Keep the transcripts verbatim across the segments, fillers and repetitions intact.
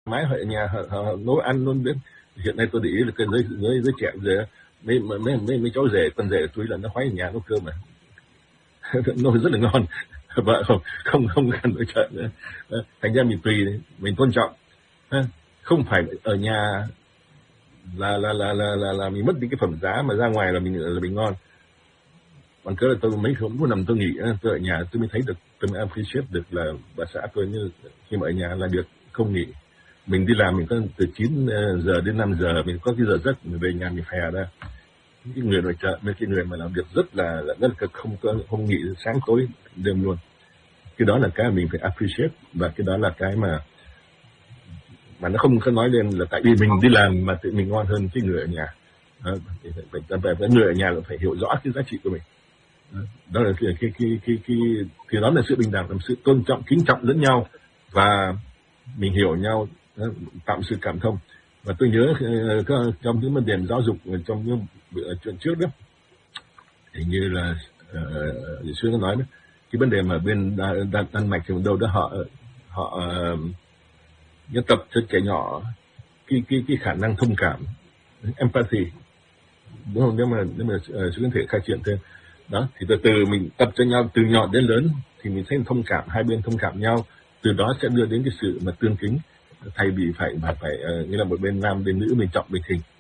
mái ở nhà họ, họ, họ nấu ăn luôn biết. Hiện nay tôi để ý là cái giới giới giới trẻ giờ mấy mấy mấy mấy cháu rể con rể tôi là nó khoái ở nhà nấu cơm mà nấu rất là ngon, vợ không không không cần ở chợ nữa. Thành ra mình tùy mình tôn trọng, không phải ở nhà là là là là là, là mình mất đi cái phẩm giá mà ra ngoài là mình là mình ngon. Bằng cớ là tôi mấy hôm có nằm tôi nghỉ, tôi ở nhà tôi mới thấy được, tôi mới appreciate được là bà xã tôi như khi mà ở nhà là được không nghỉ. Mình đi làm mình có từ chín giờ đến năm giờ, mình có cái giờ giấc mình về nhà mình phè ra. Cái người nội trợ mấy cái người mà làm việc rất là rất là cực, không có không nghỉ sáng tối đêm luôn. Cái đó là cái mình phải appreciate, và cái đó là cái mà mà nó không có nói lên là tại vì mình đi làm mà tự mình ngon hơn cái người ở nhà. Đó, về cái người ở nhà là phải hiểu rõ cái giá trị của mình. Đó là cái cái cái cái, cái thì đó là sự bình đẳng, là sự tôn trọng, kính trọng lẫn nhau, và mình hiểu nhau, tạo sự cảm thông. Và tôi nhớ uh, trong những vấn đề giáo dục trong những chuyện trước đó, hình như là uh, xưa nó nói đó, cái vấn đề mà bên Đan, Đan Mạch thì đâu đó họ họ uh, nhân tập cho trẻ nhỏ cái cái cái khả năng thông cảm, empathy, đúng không? Nếu mà nếu mà uh, có thể khai triển thêm đó, thì từ từ mình tập cho nhau từ nhỏ đến lớn thì mình thấy thông cảm, hai bên thông cảm nhau, từ đó sẽ đưa đến cái sự mà tương kính, thay vì phải phải phải uh, như là một bên nam bên nữ mình trọng bên hình.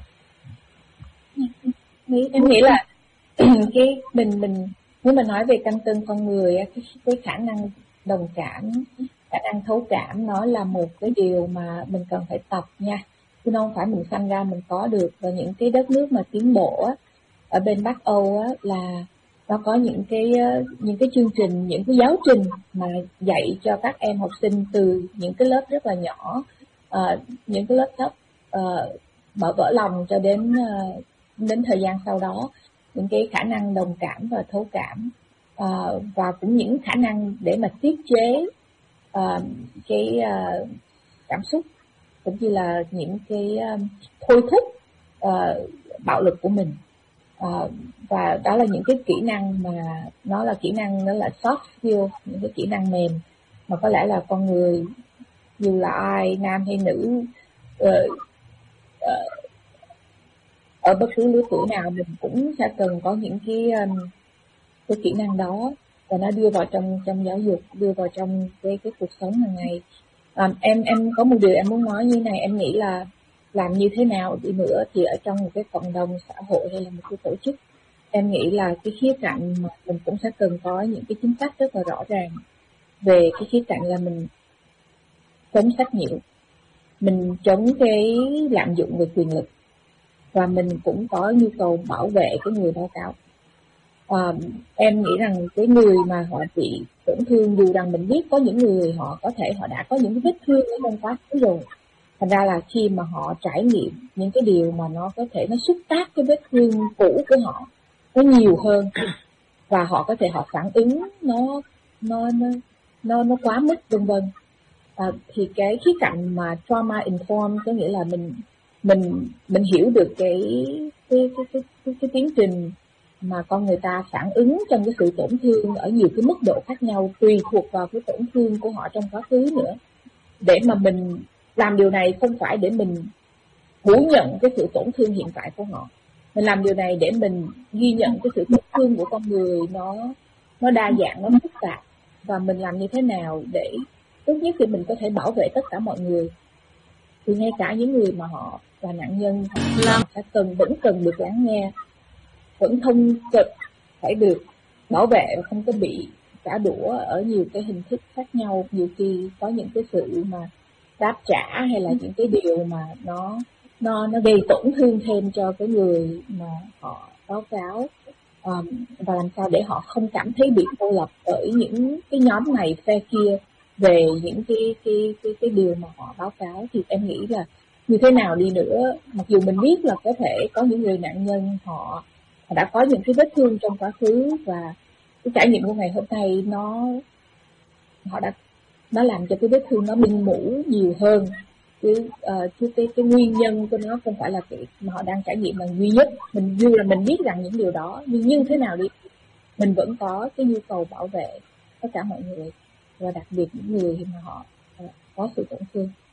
Em nghĩ là cái mình mình nếu mà nói về căn tương con người, cái, cái khả năng đồng cảm, khả năng thấu cảm, nó là một cái điều mà mình cần phải tập nha, chứ nó không phải mình sinh ra mình có được. Và những cái đất nước mà tiến bộ á, ở bên Bắc Âu á, là nó có những cái những cái chương trình, những cái giáo trình mà dạy cho các em học sinh từ những cái lớp rất là nhỏ, uh, những cái lớp thấp, uh, mở vỡ lòng cho đến uh, đến thời gian sau đó, những cái khả năng đồng cảm và thấu cảm, uh, và cũng những khả năng để mà tiết chế uh, cái uh, cảm xúc, cũng như là những cái uh, thôi thúc uh, bạo lực của mình. Uh, và đó là những cái kỹ năng mà nó là kỹ năng, nó là soft skill, những cái kỹ năng mềm mà có lẽ là con người dù là ai, nam hay nữ, uh, uh, ở bất cứ lứa tuổi nào mình cũng sẽ cần có những cái um, cái kỹ năng đó, và nó đưa vào trong trong giáo dục, đưa vào trong cái cái cuộc sống hàng ngày. Um, em em có một điều em muốn nói như này, em nghĩ là làm như thế nào đi nữa thì ở trong một cái cộng đồng xã hội hay là một cái tổ chức, em nghĩ là cái khía cạnh mà mình cũng sẽ cần có những cái chính sách rất là rõ ràng về cái khía cạnh là mình chống sách nhiễu, mình chống cái lạm dụng về quyền lực, và mình cũng có nhu cầu bảo vệ cái người báo cáo. À, em nghĩ rằng cái người mà họ bị tổn thương, dù rằng mình biết có những người họ có thể họ đã có những cái vết thương ở trong quá khứ rồi, thành ra là khi mà họ trải nghiệm những cái điều mà nó có thể nó xúc tác cái vết thương cũ của họ nó nhiều hơn, và họ có thể họ phản ứng nó nó nó nó, nó quá mức vân vân, à, thì cái khía cạnh mà trauma informed có nghĩa là mình mình mình hiểu được cái cái cái cái, cái, cái tiến trình mà con người ta phản ứng trong cái sự tổn thương ở nhiều cái mức độ khác nhau, tùy thuộc vào cái tổn thương của họ trong quá khứ nữa, để mà mình làm điều này không phải để mình phủ nhận cái sự tổn thương hiện tại của họ, mình làm điều này để mình ghi nhận cái sự tổn thương của con người nó nó đa dạng, nó phức tạp, và mình làm như thế nào để tốt nhất thì mình có thể bảo vệ tất cả mọi người, thì ngay cả những người mà họ là nạn nhân họ sẽ cần vẫn cần được lắng nghe, vẫn thông cực phải được bảo vệ và không có bị trả đũa ở nhiều cái hình thức khác nhau. Nhiều khi có những cái sự mà đáp trả hay là những cái điều mà nó nó nó gây tổn thương thêm cho cái người mà họ báo cáo, um, và làm sao để họ không cảm thấy bị cô lập bởi những cái nhóm này phe kia về những cái cái cái cái điều mà họ báo cáo. Thì em nghĩ là như thế nào đi nữa, mặc dù mình biết là có thể có những người nạn nhân họ, họ đã có những cái vết thương trong quá khứ, và cái trải nghiệm của ngày hôm nay nó họ đã nó làm cho cái vết thương nó minh mũ nhiều hơn, chứ uh, chứ cái cái nguyên nhân của nó không phải là cái mà họ đang trải nghiệm là duy nhất. Mình dù là mình biết rằng những điều đó, nhưng như thế nào đi mình vẫn có cái nhu cầu bảo vệ tất cả mọi người, và đặc biệt những người mà họ uh, có sự tổn thương.